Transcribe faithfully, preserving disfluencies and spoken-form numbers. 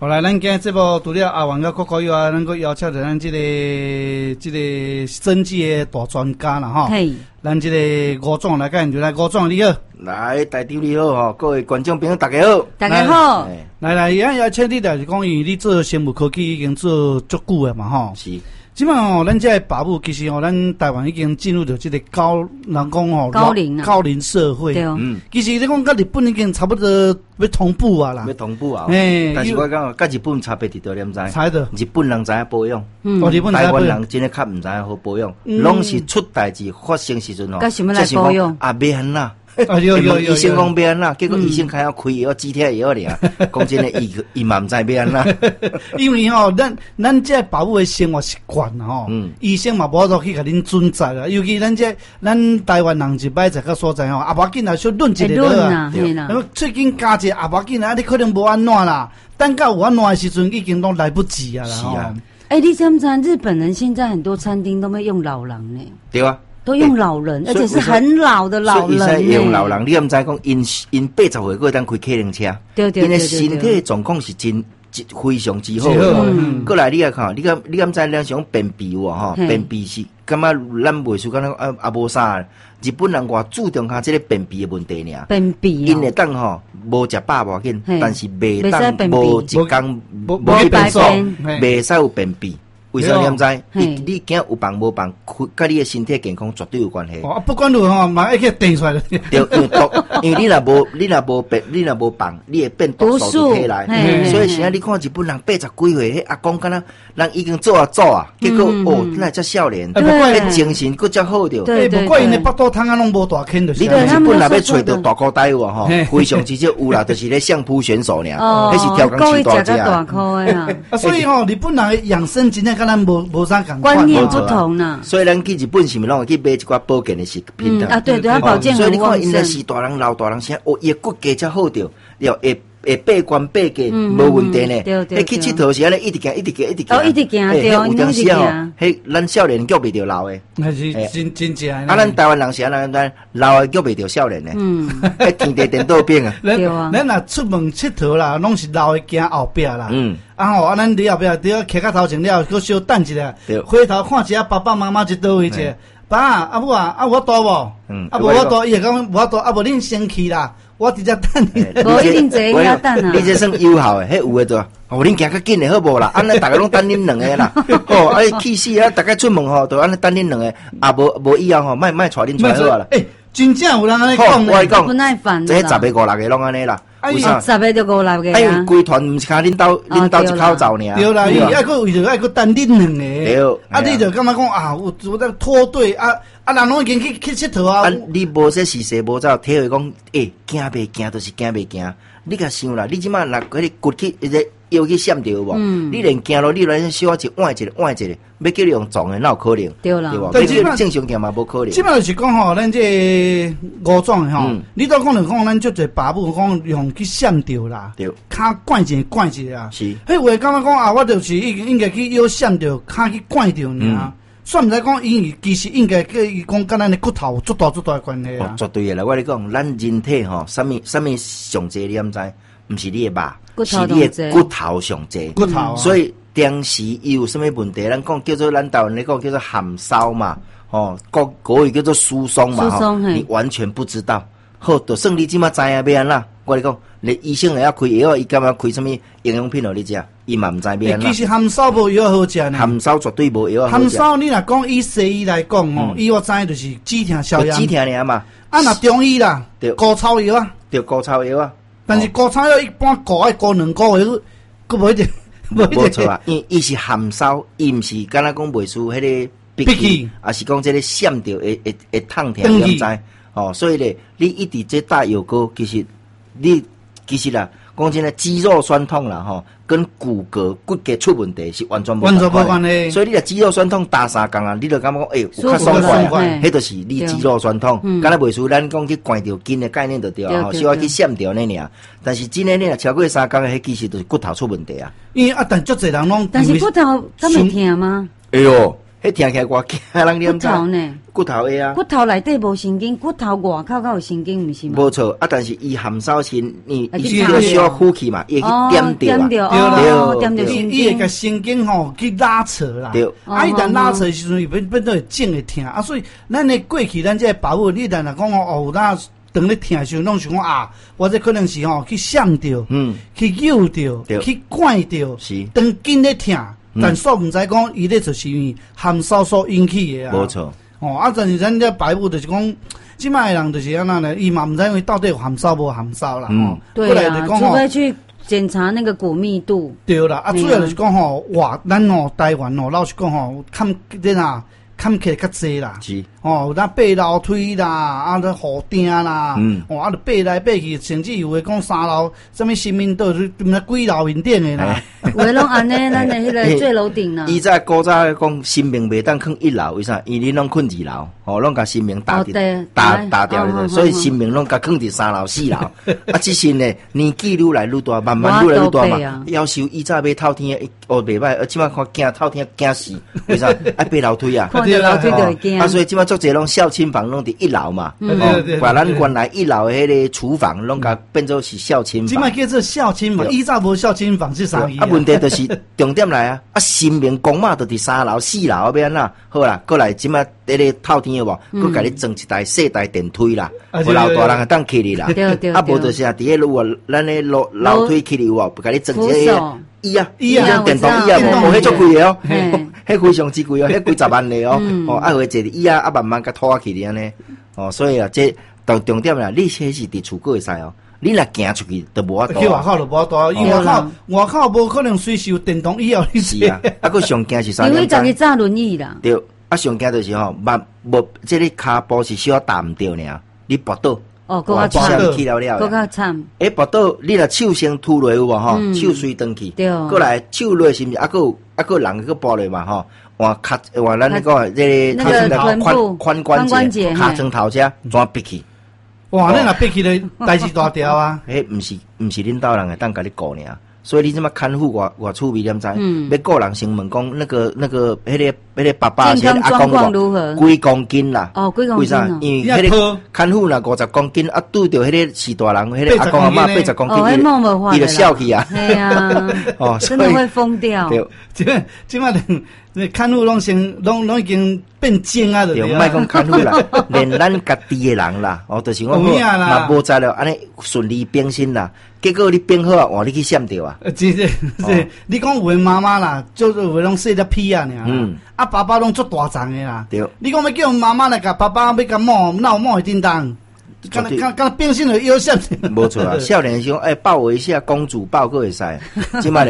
后来咱今日节目除了阿王甲郭可以啊，能够邀请到咱这个这个生计的大专家啦哈。嘿，咱这个吴总来讲就来，吴总你好。 来，台长你好哈，各位观众朋友大家好。 大家好。 来来，现在要请你就是讲，因为你做生物科技已经做足久了嘛哈。 是。 即摆哦，咱这爸母其实哦，咱台湾已经进入到这个高，人讲哦， 高龄啊， 高龄社会。 对哦。 嗯。其实你讲跟日本已经差不多要同步啊啦。 要同步啊。 诶。 但是我讲，跟日本差别伫倒，你毋知？ 差的。 日本人知影保养， 嗯。哦，日本台湾人真诶较毋知影好保养，拢是出代志发生时阵吼， 才想要来保养。 啊，要安那？ 啊有有有， 医生讲要安那，结果医生开要开药，止痛药尔。讲真诶，伊伊嘛毋知要安那。 因为吼，咱咱这爸母诶生活习惯吼，嗯，医生嘛无法度去甲恁准载啦。尤其咱这咱台湾人一摆在个所在吼，啊无要紧啊，小论一个了啊。然后最近加一啊无要紧啊，你可能无安怎啦。等到有安怎诶时阵，已经都来不及啊啦。 是啊。 哎，你知不知道日本人现在很多餐厅都会用老人呢？ 对啊。 都用老人，欸、而且是很老的老人、欸。 所以用老人，你毋知讲因因八十岁过当开客人车， 对对对对对， 因为身体状况是真非常之好的。嗯，过来你啊看，你敢你敢知咱想便秘有吼？便秘是感觉咱袂输，感觉啊啊无啥。日本人偌注重下这个便秘的问题尔。 便秘啊！ 因会当吼无食饱无要紧，但是袂当无一工无无去便所， 袂使有便秘。为啥你毋知？你你惊有病无病，甲你的身体健康绝对有关系。 哦，不管如何吼，嘛要去定出来。 对，因为毒，因为你若无，你若无病，你若无病，你会变毒素体来。所以现在你看日本人八十几岁，迄阿公敢若人已经做啊做啊，结果哦，那才少年，迄精神佫较好着。 对，不过因的腹肚汤啊，拢无大坑就是。 你在日本若要找到大口袋有啊吼，非常之少有啦，就是咧相扑选手尔，迄是跳钢丝大只啊。 啊，所以吼，日本人的养生真正跟咱无无啥共观念不同呐。 所以咱去日本是咪拢会去买一寡保健的食品的？ 啊，对对，要保健很所以你看，因那是大人老大人先，哦，伊骨骼才好着，了会。会八关八价，无问题呢。迄去佚佗时安尼一直行，一直行，一直行。 哦，一直行，对， 有当时吼，迄咱少年叫袂着老诶。 那是真真正。 啊，咱台湾人是安尼，咱老诶叫袂着少年诶。嗯，迄天地颠倒变啊。 对啊。咱若出门佚佗啦，拢是老诶行后壁啦。嗯。啊吼，啊，咱伫后壁，伫要徛到头前了，搁小等一下，回头看一下爸爸妈妈伫倒位者。爸，阿母啊，啊我多无？嗯。啊无我多，伊会讲我多，啊无恁生气啦。我直接等你， 无一定坐遐等啊。 你这算友好诶，迄有诶多。哦，恁行较紧诶，好无啦？安尼大家拢等恁两个啦。哦，啊气死啊！大家出门吼，都安尼等恁两个。啊，无无以后吼，莫莫带恁出来好啦。 诶，真正有人安尼讲我讲不耐烦。 这十个五六个拢安尼啦。 为啥？十个就五六个啊。 哎，规团毋是靠恁兜恁兜一口走尔。 对啦，伊爱佫为着爱佫等恁两个。 对。 啊，你就感觉讲啊，有有在拖队啊。啊，人拢已经去去佚佗啊！ 啊，你无说是势无走，体会讲，诶，惊袂惊，就是惊袂惊。你甲想啦，你即马若嗰啲骨去，一个腰去闪着无？嗯。你连行路，你连小一弯一个弯一个，要叫你用撞的，哪有可能？ 对啦。 对吧？对，正常行嘛，无可能。 即摆就是讲吼，咱这五种吼，你都讲着讲，咱足侪爸母讲用去闪着啦， 对， 骹灌一个灌一个啊。 是。 迄话感觉讲啊，我就是应应该去腰闪着，骹去灌着尔。算毋知讲，伊其实应该去讲，跟咱的骨头有足大足大的关系啊。 绝对的啦，我咧讲，咱人体吼，啥物啥物上济，你毋知？毋是你的肉，是你的骨头上济。 骨头。 所以当时伊有啥物问题？咱讲叫做咱台湾咧讲叫做含烧嘛，哦，国国语叫做疏松嘛，吼，你完全不知道。好，就算你即马知影要安啦，我咧讲，你医生会晓开药，伊干嘛开啥物营养品互你食？伊嘛毋知要安啦。 其实含烧无药好食呢。 含烧绝对无药好食。 含烧你若讲以西医来讲哦，以我知就是止痛消炎。 止痛尔嘛。 啊，若中医啦，高草药啊。 对，高草药啊。 但是高草药一般高爱高两个月，佫无一定。 无错啊，因伊是含烧，伊毋是敢若讲袂输迄个闭气，也是讲这个闪着会会会痛痛，你毋知？哦，所以咧，你一直在打药膏，其实你其实啦，讲真诶，肌肉酸痛啦，吼，跟骨骼骨骼出问题是完全无完全无关系。 所以你若肌肉酸痛打三工啊，你就感觉讲，诶、欸，有较爽快，迄就是你肌肉酸痛。敢若袂输咱讲去灌着筋诶概念就对啊，吼，需要去闪着呢尔。但是真诶，你若超过三工诶，迄其实就是骨头出问题啊。 因为啊，但足侪人拢， 但是骨头敢会痛吗？ 哎呦。 迄听起来我惊人念骨头呢？ 骨头的啊， 骨头内底无神经，骨头外口才有神经，毋是吗？ 无错啊，但是伊含烧心，你啊伊需要需要呼气嘛，伊去点掉啊， 对对点着神伊伊会经， 甲神经吼去拉扯啦。 对， 啊，伊旦拉扯的时阵，伊本本都会正会疼啊，所以咱的过去咱这保护，你旦若讲哦，那当咧疼的时候，拢想讲啊，我这可能是吼去闪着，嗯，去扭着，去拐着， 是， 当紧咧疼。但煞毋知讲，伊咧就是因为含烧所引起的啊。 无错。 哦，啊，但是咱这排骨就是讲，即摆的人就是安那呢，伊嘛毋知因为到底有含烧无含烧啦。嗯， 对啊，除非去检查那个骨密度。 对啦，啊，主要就是讲吼，哇，咱吼台湾吼，老实讲吼，看这啊，看起来较济啦。 是。 哦，咱爬楼梯啦，啊，咱护顶啦，嗯，哦，啊，爬来爬去，甚至有诶讲三楼，什么新民岛是毋知几楼面顶诶啦。 有诶拢安尼，咱诶迄个最楼顶啦。 以前古早讲生命袂当囥一楼，为啥？因为恁拢困二楼，哦，拢甲生命打掉，打打掉了，所以生命拢甲囥伫三楼、四楼。啊，即是呢，年纪愈来愈大，慢慢愈来愈大嘛。要求以前要透天，哦，袂歹，而即摆看惊透天惊死，为啥？爱爬楼梯啊， 看着楼梯就会惊。 啊，所以即摆做者拢孝亲房拢伫一楼嘛，哦，把咱原来一楼诶迄个厨房拢甲变做是孝亲房。 即摆叫做孝亲房，以前无孝亲房是啥意思？ 啊，问题就是重点来啊！啊，生命公嘛，就伫三楼、四楼要安怎？好啦，过来即摆伫咧透天诶无，佮甲你装一台细台电梯啦，有老大人当起哩啦。 对对。 啊，无就是啊，伫迄路啊，咱诶楼楼梯起哩有无？甲你装一个椅啊，椅啊，电动椅啊，无迄足贵哦，迄非常之贵哦，迄几十万嘞哦。哦，啊，会坐椅啊，啊，慢慢甲拖起哩安尼。哦，所以啊，这重重点啦，你迄是伫厝过会使哦。你若行出去，都无法度。 去外口就无法度，伊外口外口无可能随时有电动椅哦。 是啊，啊，佫上惊是啥？ 因为十日早轮椅啦。 对，啊，上惊就是吼，无无，即个骹步是小踏毋着尔，你跌倒。 哦，更较惨， 去了了， 更较惨。 诶，跌倒，你若手先吐落有无吼？手碎断去。 对。 过来手落是毋是？啊，佫有啊，佫人佫步落嘛吼。换脚换咱那个这个髋部髋关节，下床头遮全闭去。 哇，你若闭去咧，代志大条啊！ 迄毋是毋是领导人会当甲你顾尔，所以你即马看护偌偌趣味，你毋知？要顾人先问讲那个那个迄个迄个爸爸先阿公无几公斤啦？ 哦，几公斤？ 为啥？因为迄个看护若五十公斤，啊拄着迄个是大人，迄个阿公阿嬷八十公斤，伊就笑去啊！ 系啊，哦，真的会疯掉。 对， 即即马连那看护拢先拢拢已经变精啊！ 对，莫讲看护啦，连咱家己的人啦，哦，就是我嘛无知了，安尼顺利变身啦。结果你变好啊，换你去闪掉啊！ 即即即，你讲有诶妈妈啦，就是有诶拢生只屁啊尔，嗯，啊爸爸拢做大张诶啦， 对。 你讲要叫妈妈来甲爸爸要甲摸，哪有摸会叮当？敢若敢敢变身就腰闪。 无错啊，少年时讲，哎，抱我一下，公主抱过会使，即摆。